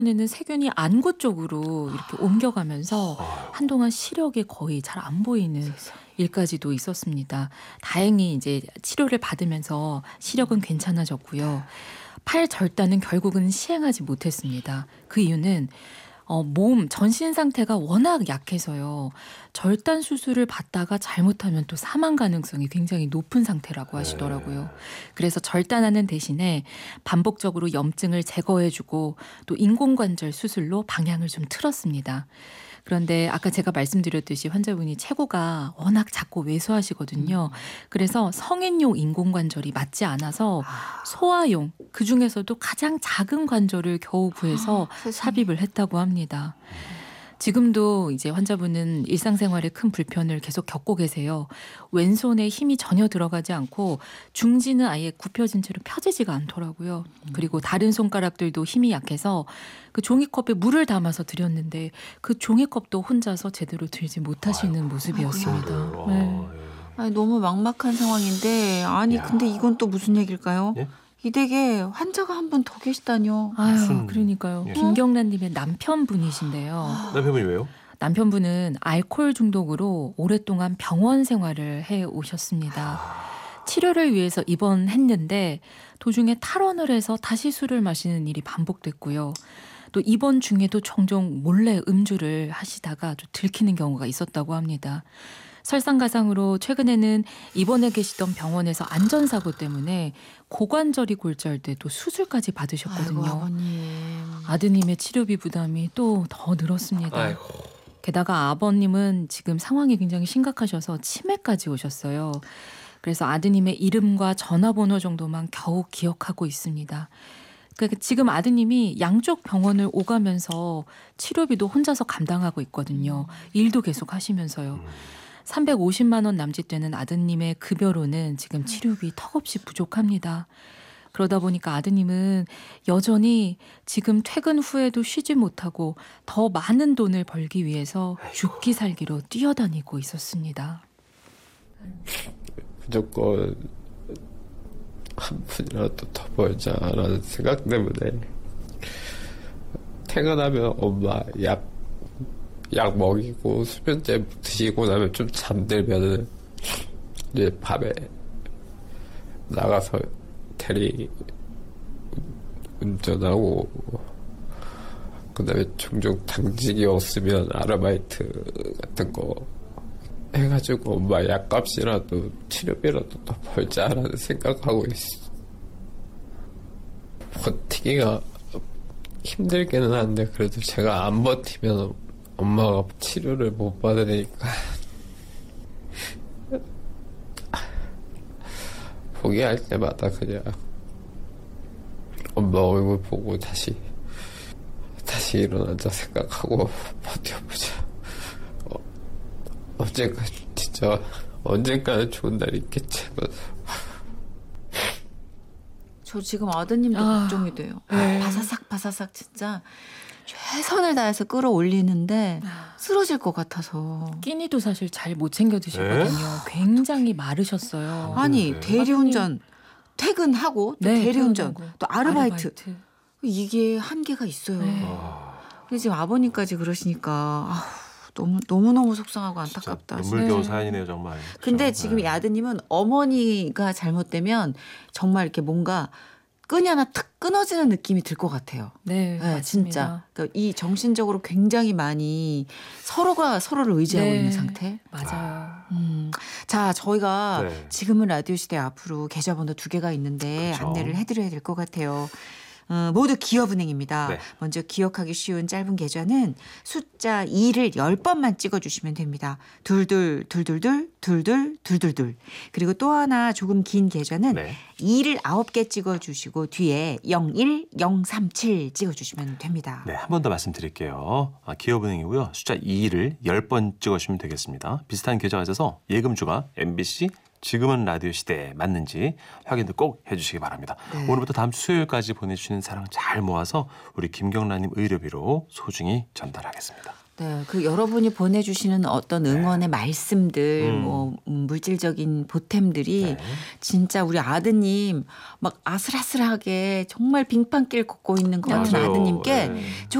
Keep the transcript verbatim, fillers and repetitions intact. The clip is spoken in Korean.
에는 세균이 안구 쪽으로 이렇게 옮겨가면서 한동안 시력이 거의 잘 안 보이는 일까지도 있었습니다. 다행히 이제 치료를 받으면서 시력은 괜찮아졌고요. 팔 절단은 결국은 시행하지 못했습니다. 그 이유는 어, 몸 전신 상태가 워낙 약해서요. 절단 수술을 받다가 잘못하면 또 사망 가능성이 굉장히 높은 상태라고 하시더라고요. 그래서 절단하는 대신에 반복적으로 염증을 제거해주고 또 인공관절 수술로 방향을 좀 틀었습니다. 그런데 아까 제가 말씀드렸듯이 환자분이 체구가 워낙 작고 왜소하시거든요. 그래서 성인용 인공관절이 맞지 않아서 소아용, 그중에서도 가장 작은 관절을 겨우 구해서 삽입을 했다고 합니다. 지금도 이제 환자분은 일상생활에 큰 불편을 계속 겪고 계세요. 왼손에 힘이 전혀 들어가지 않고 중지는 아예 굽혀진 채로 펴지지가 않더라고요. 그리고 다른 손가락들도 힘이 약해서 그 종이컵에 물을 담아서 드렸는데 그 종이컵도 혼자서 제대로 들지 못하시는 아이고, 모습이었습니다. 아이고, 네. 아, 아니, 너무 막막한 상황인데 아니 야. 근데 이건 또 무슨 얘기일까요? 예? 이 댁에 환자가 한 분 더 계시다뇨. 아유, 무슨- 그러니까요. 예. 김경란님의 남편분이신데요. 남편분이 왜요? 남편분은 알코올 중독으로 오랫동안 병원 생활을 해 오셨습니다. 치료를 위해서 입원했는데 도중에 탈원을 해서 다시 술을 마시는 일이 반복됐고요. 또 입원 중에도 종종 몰래 음주를 하시다가 좀 들키는 경우가 있었다고 합니다. 설상가상으로 최근에는 입원해 계시던 병원에서 안전사고 때문에 고관절이 골절 때 또 수술까지 받으셨거든요. 아이고, 아버님. 아드님의 치료비 부담이 또 더 늘었습니다. 아이고. 게다가 아버님은 지금 상황이 굉장히 심각하셔서 치매까지 오셨어요. 그래서 아드님의 이름과 전화번호 정도만 겨우 기억하고 있습니다. 그러니까 지금 아드님이 양쪽 병원을 오가면서 치료비도 혼자서 감당하고 있거든요. 일도 계속 하시면서요. 삼백오십만 원 남짓되는 아드님의 급여로는 지금 치료비 턱없이 부족합니다. 그러다 보니까 아드님은 여전히 지금 퇴근 후에도 쉬지 못하고 더 많은 돈을 벌기 위해서 죽기 살기로 뛰어다니고 있었습니다. 무조건 한 푼이라도 더 벌자라는 생각 때문에 퇴근하면 엄마 약, 약 먹이고 수면제 드시고 나면 좀 잠들면은 이제 밤에 나가서 대리 운전하고 그 다음에 종종 당직이 없으면 아르바이트 같은 거 해가지고 엄마 약값이라도 치료비라도 더 벌자라는 생각하고 있어. 버티기가 힘들기는 한데 그래도 제가 안 버티면 엄마가 치료를 못 받으니까 포기할 때마다 그냥 엄마 얼굴 보고 다시 다시 일어나자 생각하고 버텨보자. 어, 언젠가 진짜 언젠가는 좋은 날이 있겠지. 저 지금 아드님도 아, 걱정이 돼요. 네. 바사삭 바사삭 진짜 최선을 다해서 끌어올리는데 쓰러질 것 같아서. 끼니도 사실 잘 못 챙겨 드시거든요. 굉장히 마르셨어요. 아니 네. 대리운전 퇴근하고 또 네, 대리운전 퇴근하고. 또 아르바이트. 아르바이트. 이게 한계가 있어요. 네. 아, 근데 지금 아버님까지 그러시니까 아우, 너무 너무 너무 속상하고 진짜 안타깝다. 눈물겨운 네. 사연이네요 정말. 근데 그렇죠? 지금 이 네. 아드님은 아드님은 어머니가 잘못되면 정말 이렇게 뭔가 끈이 하나 탁 끊어지는 느낌이 들 것 같아요. 네, 네, 맞습니다. 진짜. 그러니까 이 정신적으로 굉장히 많이 서로가 서로를 의지하고 네. 있는 상태. 맞아요. 음. 자, 저희가 네. 지금은 라디오 시대 앞으로 계좌번호 두 개가 있는데 그렇죠. 안내를 해드려야 될 것 같아요. 어, 모두 기업은행입니다. 네. 먼저 기억하기 쉬운 짧은 계좌는 숫자 이를 열 번만 찍어주시면 됩니다. 둘둘 둘둘둘 둘둘 둘둘둘. 그리고 또 하나 조금 긴 계좌는 네. 이를 아홉 개 찍어주시고 뒤에 영일 영삼칠 찍어주시면 됩니다. 네, 한 번 더 말씀드릴게요. 아, 기업은행이고요. 숫자 이를 열 번 찍으시면 되겠습니다. 비슷한 계좌가 있어서 예금주가 엠비씨 지금은 라디오 시대에 맞는지 확인도 꼭 해주시기 바랍니다. 네. 오늘부터 다음 주 수요일까지 보내주시는 사랑 잘 모아서 우리 김경란님 의료비로 소중히 전달하겠습니다. 네, 그 여러분이 보내주시는 어떤 응원의 말씀들, 음. 뭐 음, 물질적인 보탬들이 네. 진짜 우리 아드님 막 아슬아슬하게 정말 빙판길 걷고 있는 것 같은 맞아요. 아드님께 네.